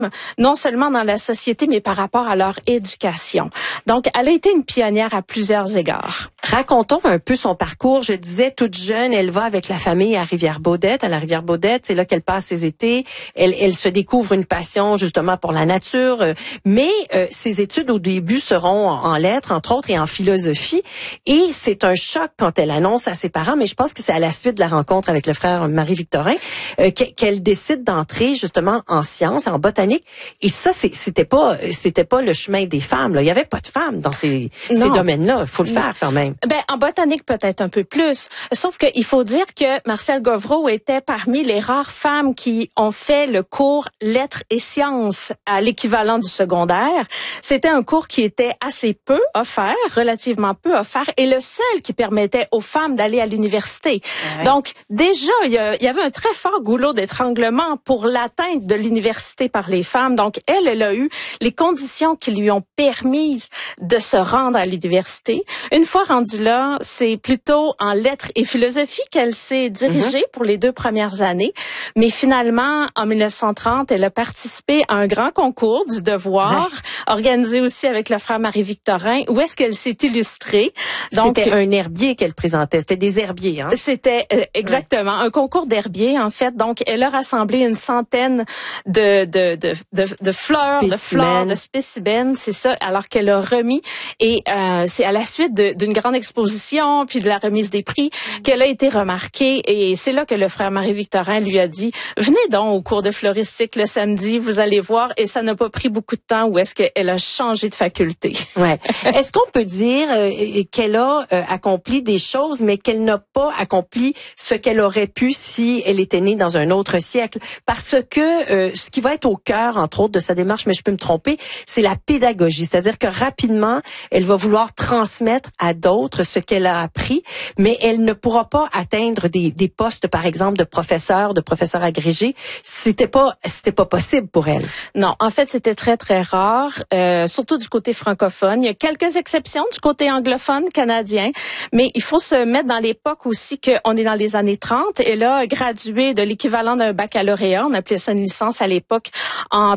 non seulement dans la société, mais par rapport à leur éducation. Donc, elle a été une pionnière à plusieurs égards. Racontons un peu son parcours. Je disais, toute jeune, elle va avec la famille à Rivière-Baudette. À la Rivière-Baudette, c'est là qu'elle passe ses étés. Elle se découvre une passion justement pour la nature. Mais ses études au début seront en lettres, entre autres, et en philosophie. Et c'est un choc quand elle annonce à ses parents, mais je pense que c'est à la suite de la rencontre avec le frère Marie-Victorin qu'elle décide d'entrer justement en sciences, en botanique. Et ça, c'était pas le chemin des femmes, là. Il y avait pas de femmes dans ces domaines-là. Il faut le faire quand même. Ben, en botanique, peut-être un peu plus. Sauf qu'il faut dire que Marcelle Govreau était parmi les rares femmes qui ont fait le cours lettres et sciences à l'équivalent du secondaire. C'était un cours qui était assez peu offert, relativement peu offert, et le seul qui permettait aux femmes d'aller à l'université. Ouais. Donc, déjà, il y avait un très fort goulot d'étranglement pour l'atteinte de l'université par les femmes. Donc, elle a eu les conditions qui lui ont permis de se rendre à l'université. Une fois rendue là, c'est plutôt en lettres et philosophie qu'elle s'est dirigée pour les 2 premières années. Mais finalement, en 1930, elle a participé à un grand concours du devoir, organisé aussi avec le frère Marie-Victorin, où est-ce qu'elle s'est illustrée. Donc, c'était un herbier qu'elle présentait. C'était des herbiers, hein? C'était exactement un concours d'herbier, en fait. Donc, elle a rassemblé une centaine de fleurs, de spécimens, c'est ça, alors qu'elle a remis. Et c'est à la suite d'une grande exposition, puis de la remise des prix, qu'elle a été remarquée. Et c'est là que le frère Marie-Victorin lui a dit, venez donc au cours de floristique le samedi, vous allez voir. Et ça n'a pas pris beaucoup de temps où est-ce qu'elle a changé de faculté. Ouais. Est-ce qu'on peut dire qu'elle a accompli des choses, mais qu'elle n'a pas accompli ce qu'elle aurait pu si elle était née dans un autre siècle? Parce que ce qui va être au cœur, entre autres, de sa démarche, mais je peux me tromper, c'est la pédagogie. C'est-à-dire que rapidement, elle va vouloir transmettre à d'autres ce qu'elle a appris, mais elle ne pourra pas atteindre des postes, par exemple, de professeur agrégé. C'était pas possible pour elle. Non, en fait, c'était très, très rare, surtout du côté francophone. Il y a quelques exceptions du côté anglophone canadien, mais il faut se mettre dans l'époque aussi qu'on est dans les années 30. Elle a gradué de l'équivalent d'un baccalauréat, on appelait ça une licence à l'époque, en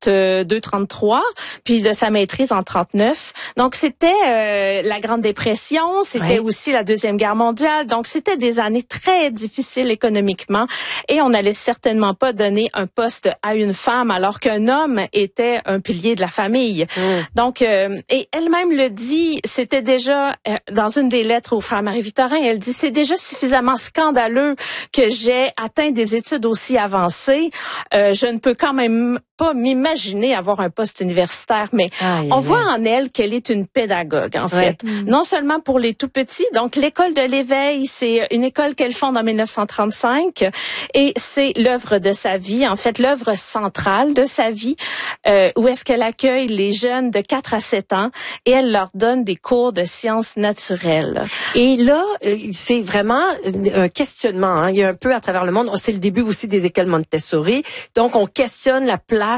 32-33, puis de sa maîtrise en 39. Donc, c'était la Grande Dépression, c'était aussi la Deuxième Guerre mondiale. Donc, c'était des années très difficiles économiquement et on n'allait certainement pas donner un poste à une femme alors qu'un homme était un pilier de la famille. Donc, et elle-même le dit, c'était déjà, dans une des lettres au frère Marie-Victorin, elle dit, c'est déjà suffisamment scandaleux que j'ai atteint des études aussi avancées. Je ne peux quand même pas m'imaginer avoir un poste universitaire, mais on voit en elle qu'elle est une pédagogue, en fait. Non seulement pour les tout-petits, donc l'école de l'éveil, c'est une école qu'elle fonde en 1935 et c'est l'œuvre de sa vie, en fait, l'œuvre centrale de sa vie, où est-ce qu'elle accueille les jeunes de 4 à 7 ans et elle leur donne des cours de sciences naturelles. Et là, c'est vraiment un questionnement, hein. Il y a un peu à travers le monde, c'est le début aussi des écoles Montessori, donc on questionne la place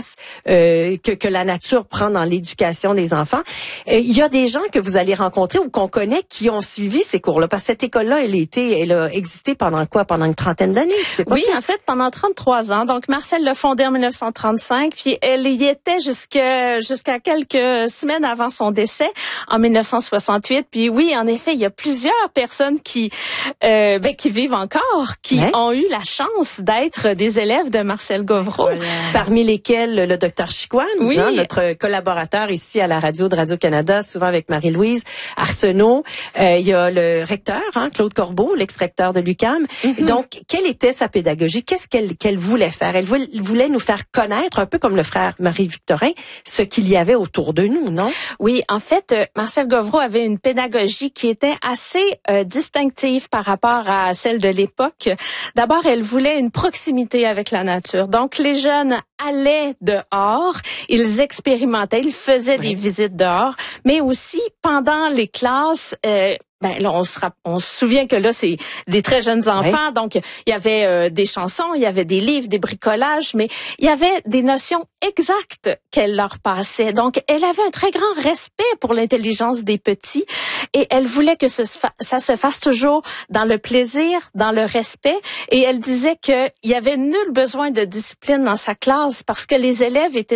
que la nature prend dans l'éducation des enfants. Il y a des gens que vous allez rencontrer ou qu'on connaît qui ont suivi ces cours-là, parce que cette école-là, elle a existé pendant quoi? Pendant une trentaine d'années? Oui, en fait, pendant 33 ans. Donc, Marcelle l'a fondée en 1935, puis elle y était jusqu'à quelques semaines avant son décès, en 1968. Puis oui, en effet, il y a plusieurs personnes qui vivent encore, qui ont eu la chance d'être des élèves de Marcelle Govreau. Voilà. Parmi lesquels le docteur Chicoine, notre collaborateur ici à la radio de Radio-Canada, souvent avec Marie-Louise Arsenault. Il y a le recteur, Claude Corbeau, l'ex-recteur de l'UQAM. Donc, quelle était sa pédagogie? Qu'est-ce qu'elle voulait faire? Elle voulait nous faire connaître, un peu comme le frère Marie-Victorin, ce qu'il y avait autour de nous, non? Oui, en fait, Marcelle Govreau avait une pédagogie qui était assez distinctive par rapport à celle de l'époque. D'abord, elle voulait une proximité avec la nature. Donc, les jeunes allaient dehors, ils expérimentaient, ils faisaient des visites dehors, mais aussi pendant les classes, là, on se souvient que là, c'est des très jeunes enfants, donc il y avait des chansons, il y avait des livres, des bricolages, mais il y avait des notions exactes qu'elle leur passait. Donc, elle avait un très grand respect pour l'intelligence des petits et elle voulait que ça se fasse toujours dans le plaisir, dans le respect. Et elle disait qu'il y avait nul besoin de discipline dans sa classe parce que les élèves étaient